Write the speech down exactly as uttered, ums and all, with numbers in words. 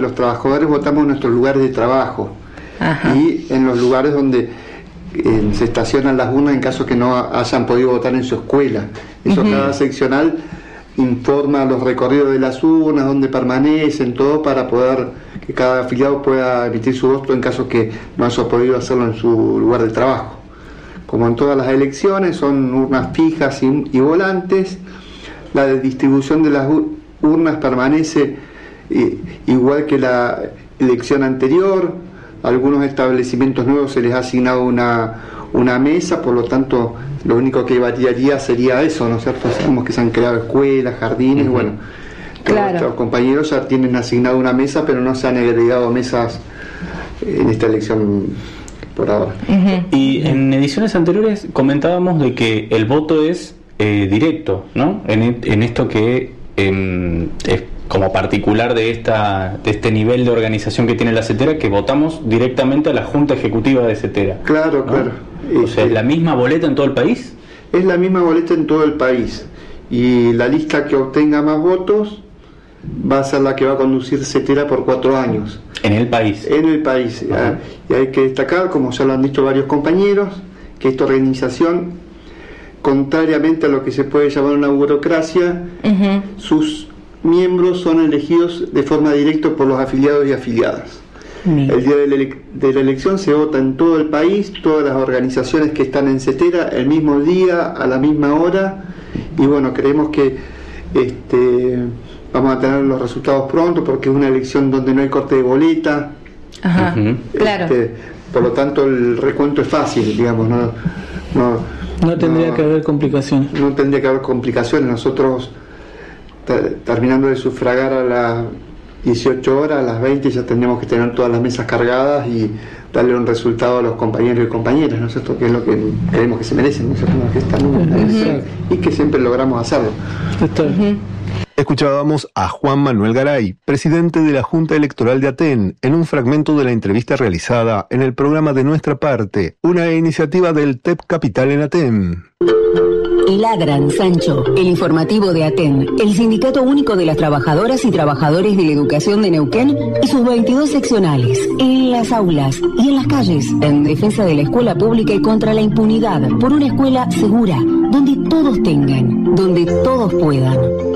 Los trabajadores votamos en nuestros lugares de trabajo. Ajá. Y en los lugares donde eh, se estacionan las urnas en caso que no hayan podido votar en su escuela. Eso, uh-huh. Cada seccional informa los recorridos de las urnas, dónde permanecen, todo para poder que cada afiliado pueda emitir su voto en caso que no haya podido hacerlo en su lugar de trabajo. Como en todas las elecciones, son urnas fijas y, y volantes. La distribución de las urnas permanece eh, igual que la elección anterior. A algunos establecimientos nuevos se les ha asignado una, una mesa, por lo tanto lo único que variaría sería eso, ¿no es cierto? Sabemos que se han creado escuelas, jardines, uh-huh. Bueno, claro. Nuestros compañeros ya tienen asignado una mesa, pero no se han agregado mesas en esta elección por ahora. Uh-huh. Y en ediciones anteriores comentábamos de que el voto es eh, directo, ¿no? En, en esto que eh, es como particular de esta de este nivel de organización que tiene la CETERA, que votamos directamente a la Junta Ejecutiva de CETERA. Claro, ¿no? Claro. O sea, ¿es la misma boleta en todo el país? Es la misma boleta en todo el país. Y la lista que obtenga más votos va a ser la que va a conducir CETERA por cuatro años. ¿En el país? En el país. Uh-huh. Y hay que destacar, como ya lo han dicho varios compañeros, que esta organización, contrariamente a lo que se puede llamar una burocracia, uh-huh. sus miembros son elegidos de forma directa por los afiliados y afiliadas. Uh-huh. El día de la, ele- de la elección se vota en todo el país, todas las organizaciones que están en CETERA, el mismo día, a la misma hora, y bueno, creemos que este, vamos a tener los resultados pronto, porque es una elección donde no hay corte de boleta. Ajá, uh-huh. Claro. Este, por lo tanto el recuento es fácil, digamos, no, no, no tendría no, que haber complicaciones. No tendría que haber complicaciones. Nosotros ter, terminando de sufragar a las dieciocho horas, a las veinte ya tendríamos que tener todas las mesas cargadas y darle un resultado a los compañeros y compañeras, ¿no es cierto? Que es lo que creemos que se merecen, ¿no es cierto? Que están en una elección, y que siempre logramos hacerlo. Uh-huh. Escuchábamos a Juan Manuel Garay, presidente de la Junta Electoral de Aten, en un fragmento de la entrevista realizada en el programa De Nuestra Parte, una iniciativa del T E P Capital en Aten. La Gran Sancho, el informativo de Aten, el Sindicato Único de las Trabajadoras y Trabajadores de la Educación de Neuquén y sus veintidós seccionales, en las aulas y en las calles, en defensa de la escuela pública y contra la impunidad, por una escuela segura, donde todos tengan, donde todos puedan.